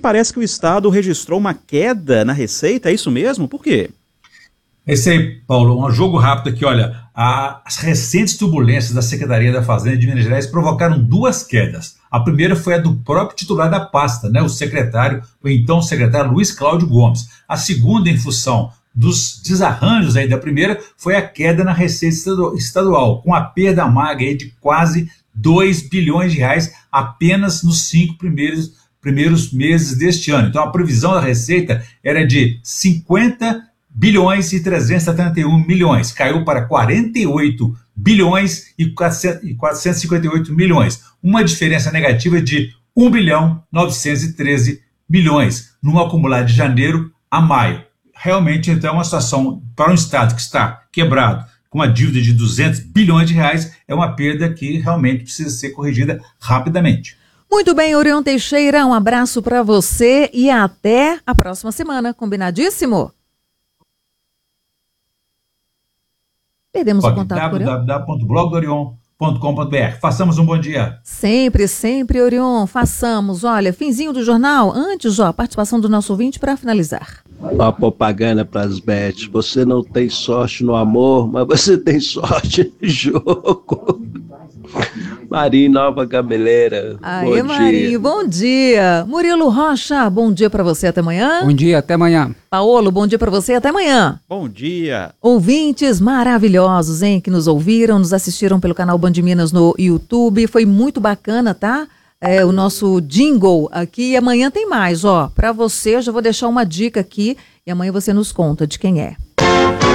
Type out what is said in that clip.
parece que o Estado registrou uma queda na receita, é isso mesmo? Por quê? Esse aí, Paulo, um jogo rápido aqui, olha, as recentes turbulências da Secretaria da Fazenda de Minas Gerais provocaram duas quedas. A primeira foi a do próprio titular da pasta, né, o então secretário Luiz Cláudio Gomes. A segunda, em função dos desarranjos aí da primeira, foi a queda na receita estadual, com a perda magra aí de quase 2 bilhões de reais apenas nos 5 primeiros meses deste ano. Então a previsão da receita era de 50 bilhões e 371 milhões, caiu para 48 bilhões e 458 milhões, uma diferença negativa de 1 bilhão 913 milhões, no acumulado de janeiro a maio. Realmente, então, uma situação para um Estado que está quebrado, com uma dívida de 200 bilhões de reais, é uma perda que realmente precisa ser corrigida rapidamente. Muito bem, Orion Teixeira, um abraço para você e até a próxima semana, combinadíssimo? Perdemos o contato com www.blogdorion.com.br. Façamos um bom dia. Sempre, sempre, Orion, façamos. Olha, finzinho do jornal, antes, a participação do nosso ouvinte para finalizar. Uma propaganda para as bets. Você não tem sorte no amor, mas você tem sorte no jogo. Marinho, Nova Gameleira. Aê, Marinho, bom dia. Murilo Rocha, bom dia para você, até amanhã. Bom dia, até amanhã. Paolo, bom dia para você, até amanhã. Bom dia. Ouvintes maravilhosos, hein, que nos ouviram, nos assistiram pelo canal Band Minas no YouTube, foi muito bacana, tá? O nosso jingle aqui, e amanhã tem mais, para você, eu já vou deixar uma dica aqui, e amanhã você nos conta de quem é.